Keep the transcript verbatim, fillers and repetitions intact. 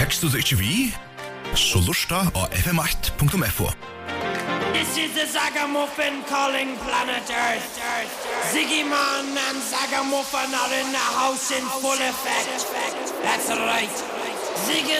Tekst du ikke vi, så lusta av f m åtte punktum f o. This is the Zagamuffin calling planet Earth. Ziggy Man and Zagamuffin are in the house in full effect. That's right. Ziggy